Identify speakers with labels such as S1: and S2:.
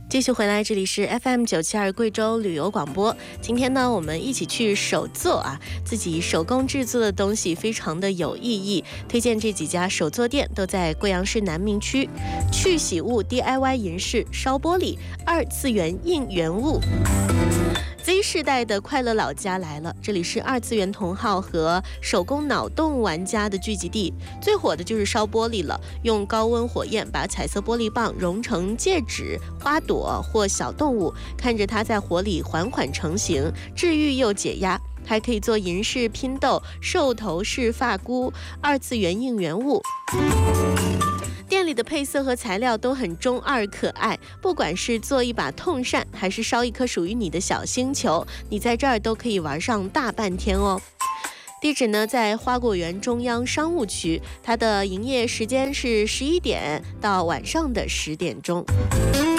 S1: 继续回来，这里是 FM972贵州旅游广播。今天呢，我们一起去手作自己手工制作的东西非常的有意义。推荐这几家手作店都在贵阳市南明区，去洗物 DIY 银饰、烧玻璃、二次元应援物。Z 世代的快乐老家来了，这里是二次元同好和手工脑洞玩家的聚集地。最火的就是烧玻璃了，用高温火焰把彩色玻璃棒熔成戒指、花朵或小动物，看着它在火里缓缓成型，治愈又解压。还可以做银饰拼豆、兽头饰发箍、二次元应援物。店里的配色和材料都很中二可爱，不管是做一把痛扇，还是烧一颗属于你的小星球，你在这儿都可以玩上大半天哦。地址呢在花果园中央商务区，它的营业时间是11点到晚上的10点钟。